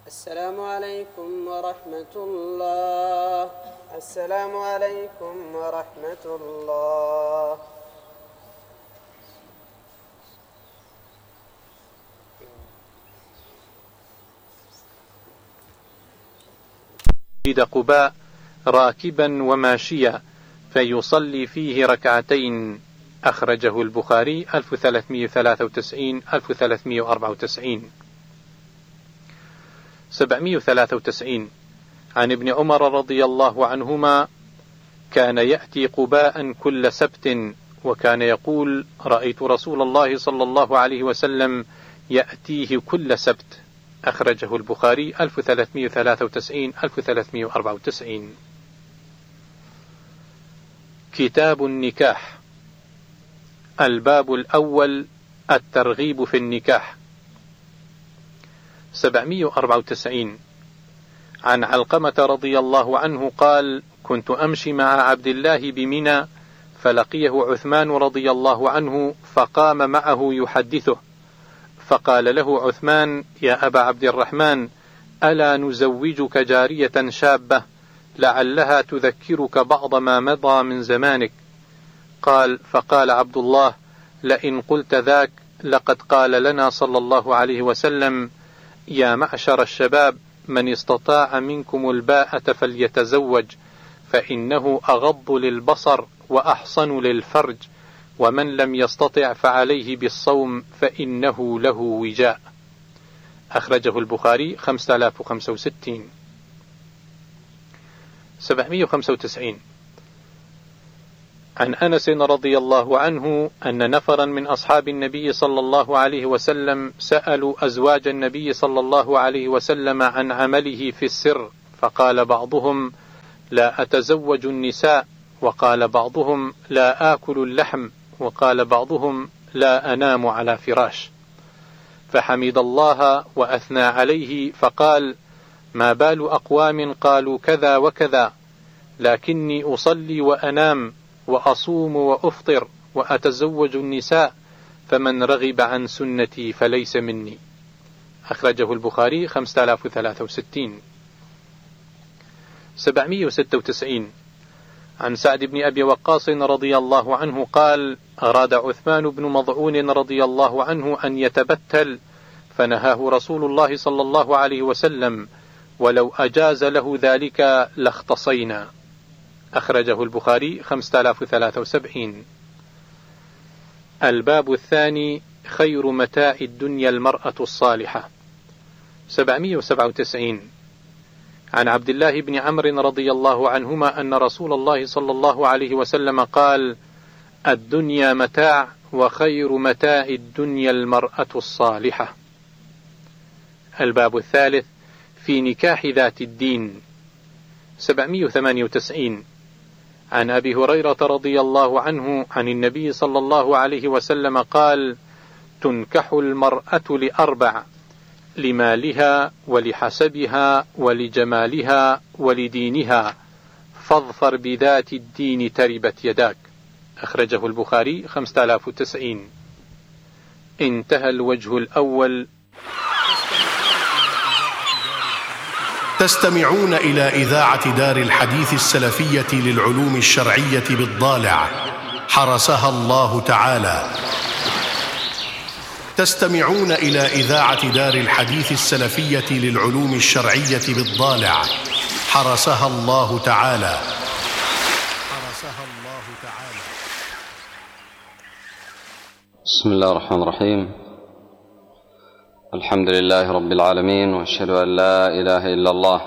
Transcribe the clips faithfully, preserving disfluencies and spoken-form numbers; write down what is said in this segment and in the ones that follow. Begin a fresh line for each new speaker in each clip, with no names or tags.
السلام عليكم ورحمة الله. السلام عليكم ورحمة الله.
مسجد قباء راكبا وماشيا فيصلي فيه ركعتين. أخرجه البخاري ألف وثلاثمائة وثلاثة وتسعين ألف وثلاثمائة وأربعة وتسعين. سبعمائة وثلاثة وتسعين عن ابن عمر رضي الله عنهما كان يأتي قباء كل سبت وكان يقول رأيت رسول الله صلى الله عليه وسلم يأتيه كل سبت. أخرجه البخاري ألف وثلاثمائة وثلاثة وتسعين ألف وثلاثمائة وأربعة وتسعين. كتاب النكاح. الباب الأول الترغيب في النكاح. سبعمائة وأربعة وتسعين عن علقمة رضي الله عنه قال كنت أمشي مع عبد الله بمنى فلقيه عثمان رضي الله عنه فقام معه يحدثه فقال له عثمان يا أبا عبد الرحمن ألا نزوجك جارية شابة لعلها تذكرك بعض ما مضى من زمانك؟ قال فقال عبد الله لئن قلت ذاك لقد قال لنا صلى الله عليه وسلم يا معشر الشباب من استطاع منكم الباءة فليتزوج فإنه أغض للبصر وأحصن للفرج ومن لم يستطع فعليه بالصوم فإنه له وجاء. أخرجه البخاري خمسة آلاف وخمسة وستين. سبعمائة وخمسة وتسعين عن أنس رضي الله عنه أن نفرا من أصحاب النبي صلى الله عليه وسلم سألوا أزواج النبي صلى الله عليه وسلم عن عمله في السر فقال بعضهم لا أتزوج النساء وقال بعضهم لا آكل اللحم وقال بعضهم لا أنام على فراش فحمد الله وأثنى عليه فقال ما بال أقوام قالوا كذا وكذا لكني أصلي وأنام وأصوم وأفطر وأتزوج النساء فمن رغب عن سنتي فليس مني. أخرجه البخاري خمسة آلاف وثلاثة وستين. سبعمائة وستة وتسعين عن سعد بن أبي وقاص رضي الله عنه قال أراد عثمان بن مضعون رضي الله عنه أن يتبتل فنهاه رسول الله صلى الله عليه وسلم ولو أجاز له ذلك لاختصينا. أخرجه البخاري خمسة آلاف وثلاثة وسبعين. الباب الثاني خير متاع الدنيا المرأة الصالحة. سبعمائة وسبعة وتسعين عن عبد الله بن عمرو رضي الله عنهما أن رسول الله صلى الله عليه وسلم قال الدنيا متاع وخير متاع الدنيا المرأة الصالحة. الباب الثالث في نكاح ذات الدين. سبعمائة وثمانية وتسعين عن أبي هريرة رضي الله عنه عن النبي صلى الله عليه وسلم قال تنكح المرأة لأربع لمالها ولحسبها ولجمالها ولدينها فاظفر بذات الدين تربت يداك. أخرجه البخاري خمسة آلاف وتسعين. انتهى الوجه الأول.
تستمعون إلى إذاعة دار الحديث السلفية للعلوم الشرعية بالضالع حرسها الله تعالى. تستمعون إلى إذاعة دار الحديث السلفية للعلوم الشرعية بالضالع حرسها الله تعالى. حرسها الله تعالى.
بسم الله الرحمن الرحيم. الحمد لله رب العالمين وأشهد أن لا إله إلا الله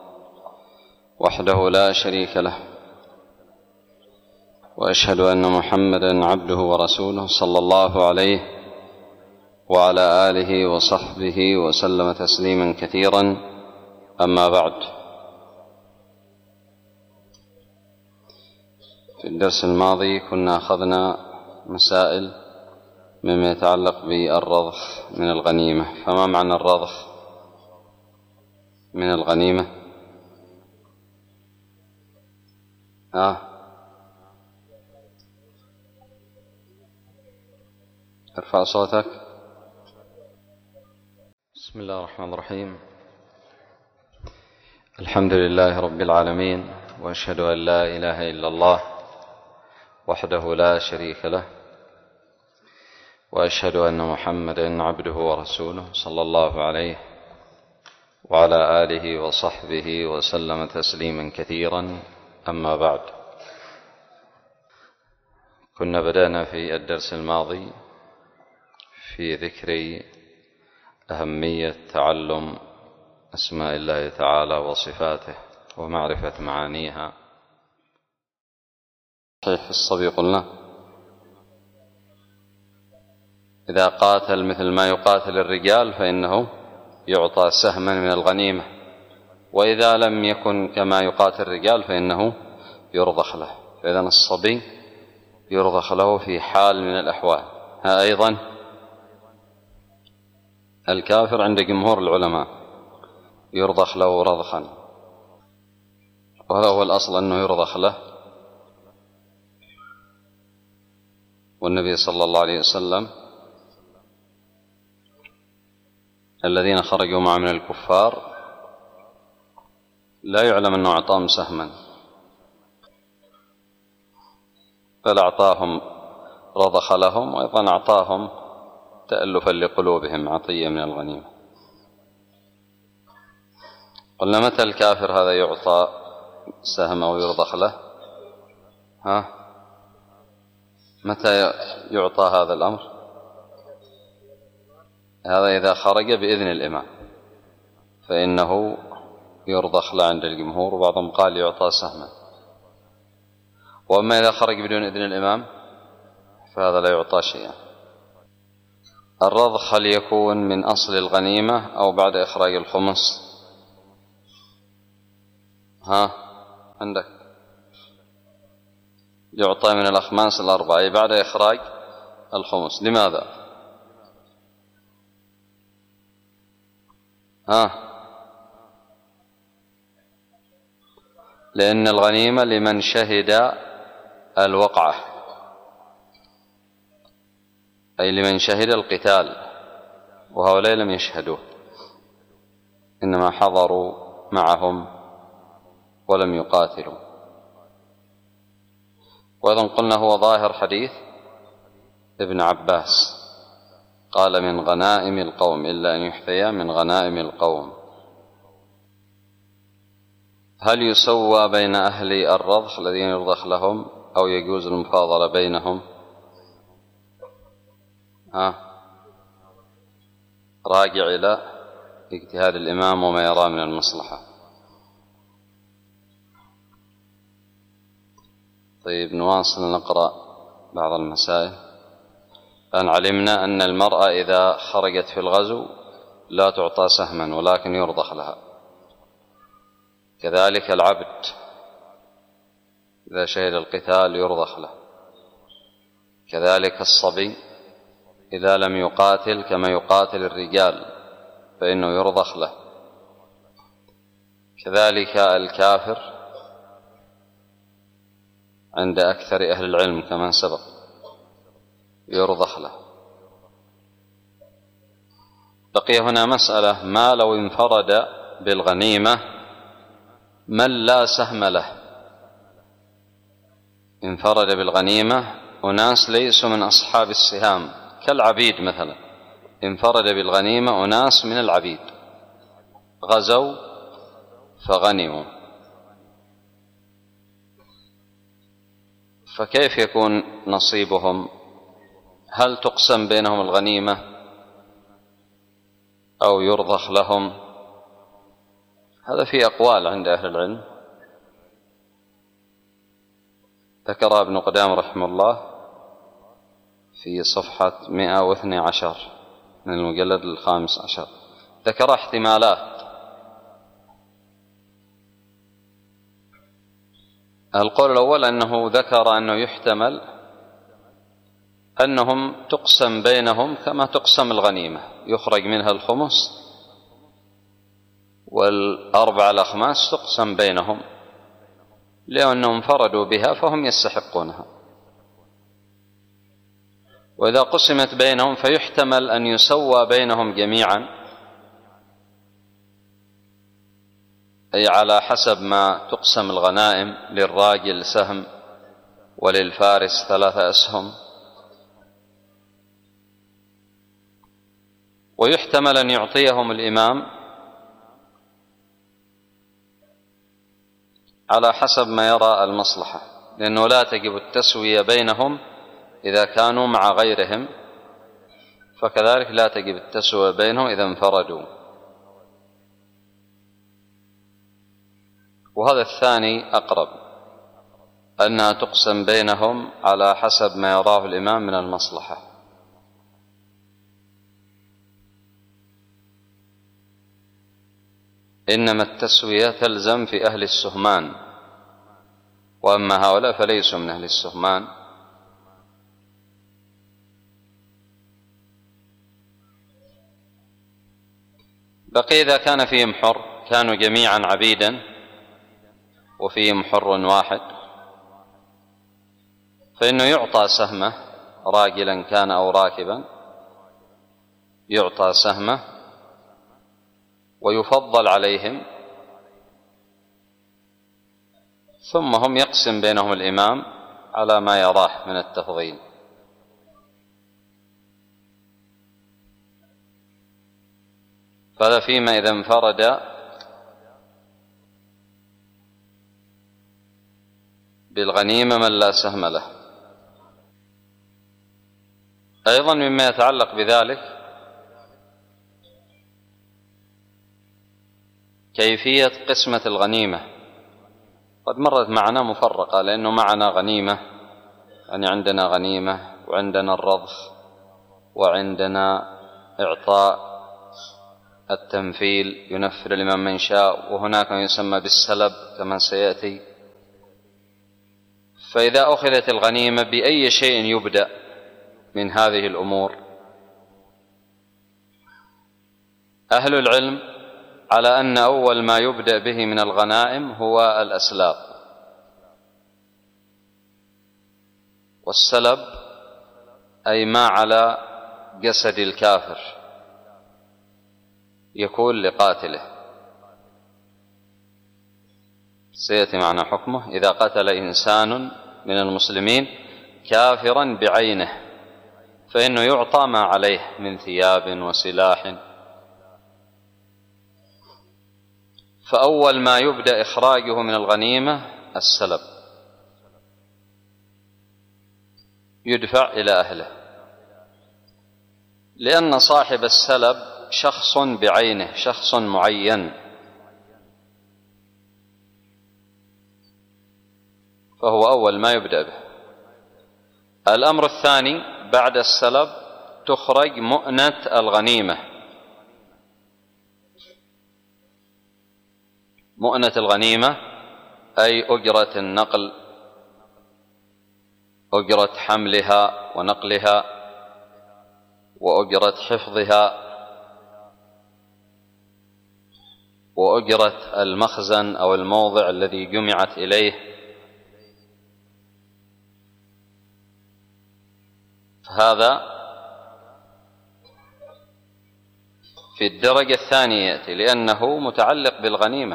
وحده لا شريك له وأشهد أن محمدا عبده ورسوله صلى الله عليه وعلى آله وصحبه وسلم تسليما كثيرا. أما بعد، في الدرس الماضي كنا أخذنا مسائل مما يتعلق بالرضخ من الغنيمة. فما معنى الرضخ من الغنيمة؟ آه. ارفع صوتك. بسم الله الرحمن الرحيم. الحمد لله رب العالمين، وأشهد أن لا إله إلا الله وحده لا شريك له، وأشهد أن محمدا عبده ورسوله صلى الله عليه وعلى آله وصحبه وسلم تسليما كثيرا. أما بعد، كنا بدأنا في الدرس الماضي في ذكر أهمية تعلم أسماء الله تعالى وصفاته ومعرفة معانيها. صحيح الصبي قلنا إذا قاتل مثل ما يقاتل الرجال فإنه يعطى سهما من الغنيمة، وإذا لم يكن كما يقاتل الرجال فإنه يرضخ له. فإذن الصبي يرضخ له في حال من الأحوال. ها أيضا الكافر عند جمهور العلماء يرضخ له رضخا، وهذا هو الأصل أنه يرضخ له. والنبي صلى الله عليه وسلم الذين خرجوا معه من الكفار لا يعلم أنه أعطاهم سهما، بل أعطاهم رضخ لهم، وأيضا أعطاهم تألفا لقلوبهم عطية من الغنيمة. قلنا متى الكافر هذا يعطى سهم أو يرضخ له؟ ها؟ متى يعطى هذا الأمر؟ هذا إذا خرج بإذن الإمام فإنه يرضخ له عند الجمهور، وبعضهم قال يعطى سهما. وأما إذا خرج بدون إذن الإمام فهذا لا يعطى شيئا. الرضخ هل يكون من أصل الغنيمة أو بعد إخراج الخمس؟ ها عندك يعطى من الأخماس الأربعة بعد إخراج الخمس. لماذا؟ ها لأن الغنيمة لمن شهد الوقعة، أي لمن شهد القتال، وهؤلاء لم يشهدوا، إنما حضروا معهم ولم يقاتلوا. وأيضا قلنا هو ظاهر حديث ابن عباس قال من غنائم القوم إلا أن يحثيا من غنائم القوم. هل يسوى بين أهل الرضخ الذين يرضخ لهم أو يجوز المفاضلة بينهم؟ ها راجع إلى اجتهاد الإمام وما يرى من المصلحة. طيب نواصل نقرأ بعض المسائل. أن علمنا أن المرأة إذا خرجت في الغزو لا تعطى سهما ولكن يرضخ لها، كذلك العبد إذا شهد القتال يرضخ له، كذلك الصبي إذا لم يقاتل كما يقاتل الرجال فإنه يرضخ له، كذلك الكافر عند أكثر أهل العلم كما سبق يرضخ له. بقي هنا مسألة: ما لو انفرد بالغنيمة من لا سهم له؟ انفرد بالغنيمة أناس ليسوا من أصحاب السهام كالعبيد مثلا، انفرد بالغنيمة أناس من العبيد غزوا فغنموا، فكيف يكون نصيبهم؟ هل تقسم بينهم الغنيمة أو يرضخ لهم؟ هذا في أقوال عند أهل العلم ذكرها ابن قدامة رحمه الله في صفحة مئة واثني عشر من المجلد الخامس عشر. ذكر احتمالات. القول الأول أنه ذكر أنه يحتمل أنهم تقسم بينهم كما تقسم الغنيمة، يخرج منها الخمس والأربع الأخماس تقسم بينهم لأنهم انفردوا بها فهم يستحقونها، وإذا قسمت بينهم فيحتمل أن يسوى بينهم جميعا أي على حسب ما تقسم الغنائم، للراجل سهم وللفارس ثلاثة أسهم. ويحتمل أن يعطيهم الإمام على حسب ما يرى المصلحة، لأنه لا تجب التسوية بينهم إذا كانوا مع غيرهم، فكذلك لا تجب التسوية بينهم إذا انفردوا. وهذا الثاني أقرب، أنها تقسم بينهم على حسب ما يراه الإمام من المصلحة. إنما التسوية تلزم في أهل السهمان، وأما هؤلاء فليسوا من أهل السهمان. بقي إذا كان فيهم حر، كانوا جميعا عبيدا وفيهم حر واحد، فإنه يعطى سهمه، راجلا كان أو راكبا يعطى سهمه ويفضل عليهم، ثم هم يقسم بينهم الإمام على ما يراه من التفضيل. فهذا فيما إذا انفرد بالغنيمة من لا سهم له. أيضا مما يتعلق بذلك كيفية قسمة الغنيمة، قد مرت معنا مفرقة، لأنه معنا غنيمة، يعني عندنا غنيمة وعندنا الرضخ وعندنا إعطاء التنفيل ينفل لمن من شاء، وهناك ما يسمى بالسلب كما سيأتي. فإذا أخذت الغنيمة بأي شيء يبدأ من هذه الأمور؟ أهل العلم على أن أول ما يبدأ به من الغنائم هو الأسلاب، والسلب أي ما على جسد الكافر يكون لقاتله، سيأتي معنا حكمه. إذا قتل إنسان من المسلمين كافرا بعينه فإنه يعطى ما عليه من ثياب وسلاح. فأول ما يبدأ إخراجه من الغنيمة السلب، يدفع إلى أهله، لأن صاحب السلب شخص بعينه، شخص معين، فهو أول ما يبدأ به. الأمر الثاني بعد السلب تخرج مؤنة الغنيمة. مؤنة الغنيمة أي أجرة النقل، أجرة حملها ونقلها، وأجرة حفظها، وأجرة المخزن أو الموضع الذي جمعت إليه. هذا في الدرجة الثانية يأتي، لأنه متعلق بالغنيمة.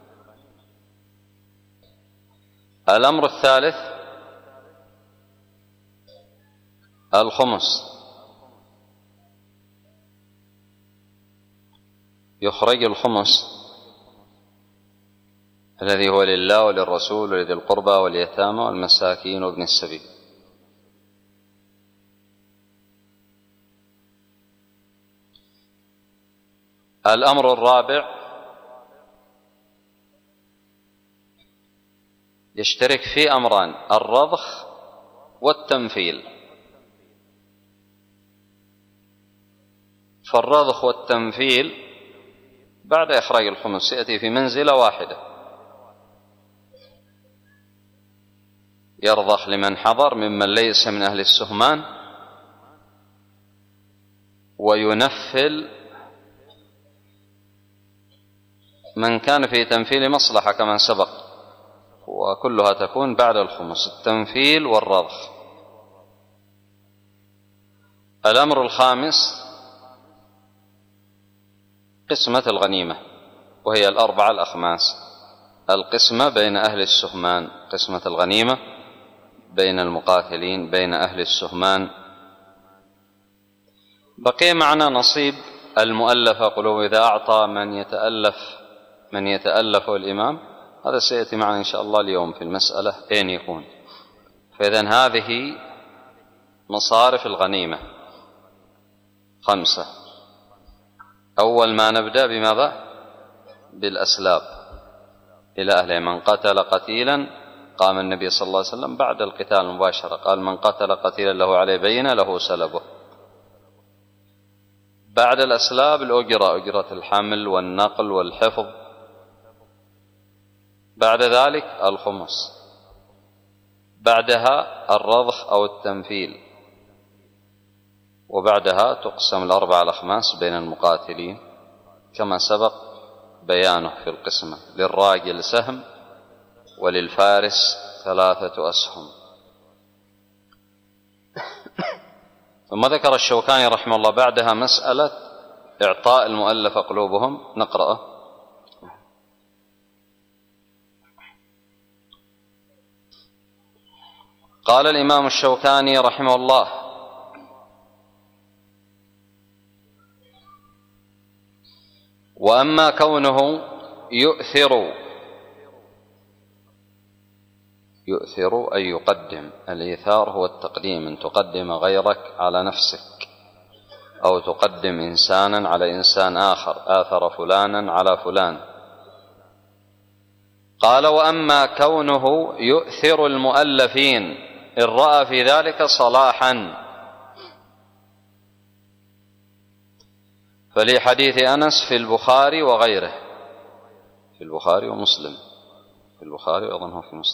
الأمر الثالث الخمس، يخرج الخمس الذي هو لله وللرسول ولذي القربى واليتامى والمساكين وابن السبيل. الأمر الرابع يشترك في أمران: الرضخ والتنفيل. فالرضخ والتنفيل بعد إخراج الخمس يأتي في منزلة واحدة، يرضخ لمن حضر ممن ليس من أهل السهمان، وينفل من كان في تنفيل مصلحة كما سبق، وكلها تكون بعد الخمس، التنفيل والرضخ. الأمر الخامس قسمة الغنيمة، وهي الأربعة الأخماس. القسمة بين أهل السهمان، قسمة الغنيمة بين المقاتلين بين أهل السهمان. بقي معنا نصيب المؤلف قلوب إذا أعطى من يتألف من يتألف الإمام، هذا سيأتي معنا إن شاء الله اليوم في المسألة أين يكون. فإذن هذه مصارف الغنيمة خمسة. أول ما نبدأ بماذا؟ بالأسلاب إلى أهله. من قتل قتيلا قام النبي صلى الله عليه وسلم بعد القتال مباشرة قال من قتل قتيلا له عليه بينة له سلبه. بعد الأسلاب الأجرة، أجرة الحمل والنقل والحفظ. بعد ذلك الخمس. بعدها الرضخ أو التنفيل. وبعدها تقسم الأربع الأخماس بين المقاتلين كما سبق بيانه في القسمة. للراجل سهم وللفارس ثلاثة أسهم. ثم ذكر الشوكاني رحمه الله بعدها مسألة إعطاء المؤلف قلوبهم، نقرأه. قال الإمام الشوكاني رحمه الله: وأما كونه يؤثر يؤثر أي يقدم. الإيثار هو التقديم، أن تقدم غيرك على نفسك أو تقدم إنسانا على إنسان آخر، آثر فلانا على فلان. قال: وأما كونه يؤثر المؤلفين إن رأى في ذلك صلاحا، فلحديث أنس في البخاري وغيره، في البخاري ومسلم، في البخاري وأظنه في مسلم.